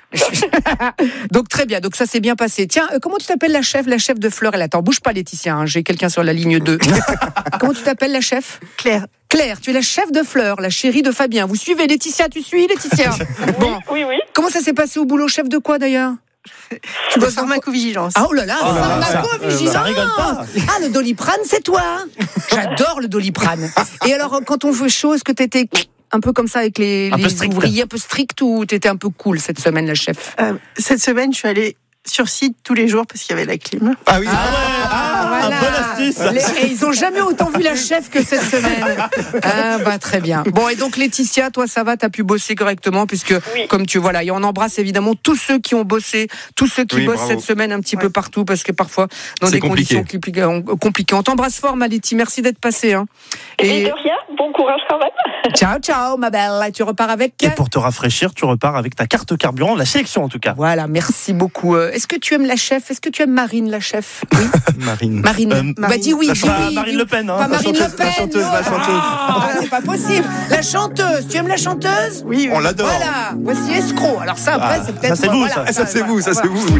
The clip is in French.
Donc très bien, donc ça s'est bien passé. Tiens, comment tu t'appelles la chef de Fleur? Elle attend, bouge pas Laetitia, hein, j'ai quelqu'un sur la ligne 2. Comment tu t'appelles la chef? Claire. Claire, tu es la chef de Fleur, la chérie de Fabien. Vous suivez Laetitia, tu suis Laetitia? Bon. Oui. Comment ça s'est passé au boulot, chef de quoi d'ailleurs? Tu bosses en pharmacovigilance. Ah oh là là, pharmacovigilance. Ça rigole pas. Ah, le Doliprane, c'est toi. J'adore le Doliprane. Et alors, quand on fait chaud, est-ce que t'étais un peu comme ça avec les ouvriers un peu stricts ou t'étais un peu cool cette semaine, la chef? Cette semaine, je suis allée sur site tous les jours parce qu'il y avait la clim. Ah oui. Voilà. Bonne astuce. Et ils ont jamais autant vu la chef que cette semaine. Ah bah très bien. Bon, et donc Laetitia, toi ça va, t'as pu bosser correctement puisque comme tu voilà, et on embrasse évidemment tous ceux qui ont bossé, tous ceux qui bossent cette semaine un petit peu partout parce que parfois dans c'est des conditions compliquées. On t'embrasse fort, Maléti. Merci d'être passée. Hein. Et de rien. Bon courage quand même. Ciao, ma belle. Et tu repars avec. Et pour te rafraîchir, tu repars avec ta carte carburant, la sélection en tout cas. Voilà, merci beaucoup. Est-ce que tu aimes la chef? Est-ce que tu aimes Marine, la chef? Oui. Marine. Bah dis oui. Marine Le Pen. Pas Marine Le Pen. La chanteuse. C'est pas possible. La chanteuse. Tu aimes la chanteuse? Oui. On l'adore. Voilà. Voici Escroc. Alors ça, après, c'est peut-être. Ça c'est vous, voilà, ça c'est vous.